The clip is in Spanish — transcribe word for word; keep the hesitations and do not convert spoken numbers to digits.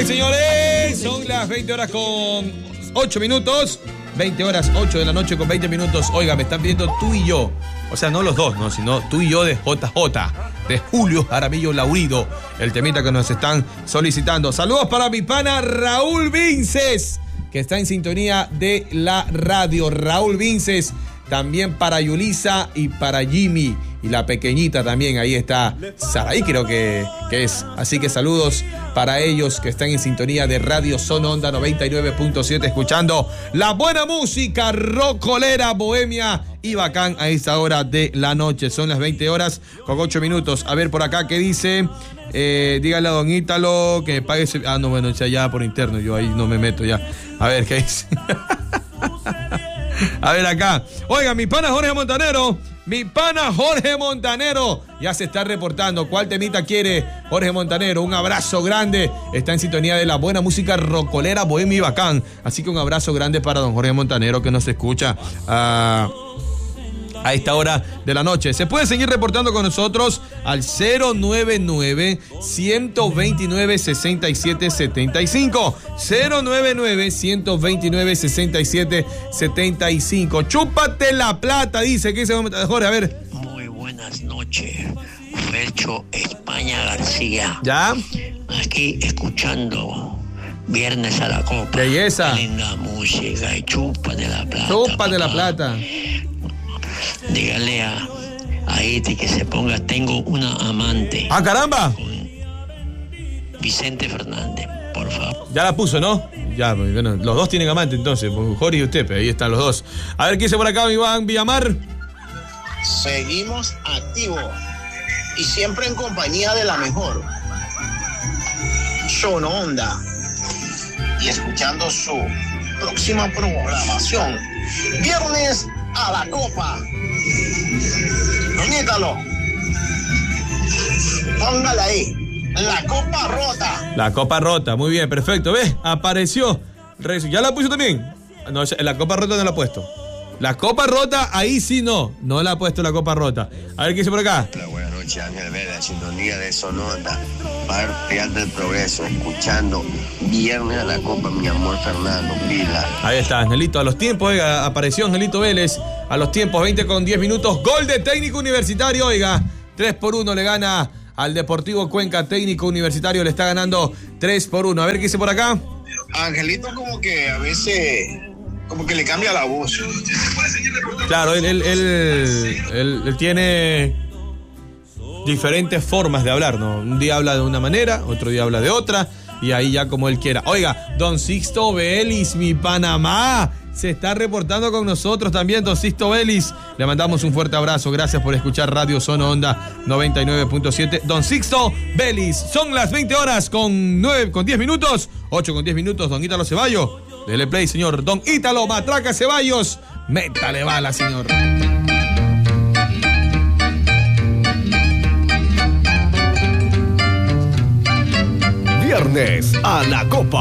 bien, señores. Son las veinte horas con ocho minutos. veinte horas, ocho de la noche con veinte minutos. Oiga, me están pidiendo Tú y Yo. O sea, no los dos, no, sino Tú y Yo de J J, de Julio Jaramillo Laurido. El temita que nos están solicitando. Saludos para mi pana Raúl Vinces, que está en sintonía de la radio. Raúl Vinces. También para Yulisa y para Jimmy. Y la pequeñita también, ahí está Saraí, creo que, que es. Así que saludos para ellos que están en sintonía de Radio Son Onda noventa y nueve punto siete, escuchando la buena música rockolera, bohemia y bacán a esta hora de la noche. Son las veinte horas con ocho minutos. A ver por acá qué dice. Eh, dígale a don Ítalo que me pague ese... Ah, no, bueno, ya, ya por interno, yo ahí no me meto ya. A ver qué dice. A ver acá. Oiga, mi pana Jorge Montanero. Mi pana Jorge Montanero ya se está reportando. ¿Cuál temita quiere Jorge Montanero? Un abrazo grande. Está en sintonía de la buena música rockolera, bohemia y bacán. Así que un abrazo grande para don Jorge Montanero, que nos escucha a, a esta hora de la noche. Se puede seguir reportando con nosotros al cero nueve nueve, uno dos nueve, seis siete siete cinco. cero nueve nueve, uno dos nueve, seis siete siete cinco. Chúpate la plata, dice. ¿Qué dice Jorge? A ver. Muy buenas noches, Fercho España García. ¿Ya? Aquí escuchando Viernes a la Copa. Belleza. Linda música y chúpate la plata. Chúpate la plata. Dígale a, a Iti que se ponga Tengo una amante. ¡Ah, caramba! Con Vicente Fernández, por favor. Ya la puso, ¿no? Ya, bueno, los dos tienen amante entonces, Jorge y usted, ahí están los dos. A ver, ¿qué dice por acá, Iván Villamar? Seguimos activos y siempre en compañía de la mejor Son Onda y escuchando su próxima programación, Viernes a la Copa. Doñítalo, póngale ahí, la copa rota. La copa rota, muy bien, perfecto. ¿Ves? Apareció. ¿Ya la puso también? No, la copa rota no la ha puesto. La copa rota, ahí sí no. No la ha puesto la copa rota. A ver qué dice por acá. Hola, buenas noches, Ángel Vela, sintonía de Son Onda, Barrial del Progreso, escuchando Viernes a la Copa, mi amor Fernando, pila. Ahí está, Angelito, a los tiempos, oiga, apareció Angelito Vélez, a los tiempos, veinte con diez minutos, gol de Técnico Universitario, oiga, tres por uno le gana al Deportivo Cuenca. Técnico Universitario le está ganando tres por uno. A ver qué dice por acá. Angelito como que a veces como que le cambia la voz. Claro, él, él, él, él, él tiene diferentes formas de hablar, ¿no? Un día habla de una manera, otro día habla de otra, y ahí ya como él quiera. Oiga, don Sixto Vélez, mi Panamá, se está reportando con nosotros también, don Sixto Vélez. Le mandamos un fuerte abrazo, gracias por escuchar Radio Son Onda noventa y nueve punto siete. Don Sixto Vélez, son las veinte horas con nueve, con diez minutos, ocho con diez minutos, don Ítalo Ceballos. Dele play, señor. Don Ítalo Matraca Ceballos, métale bala, señor. Viernes a la Copa.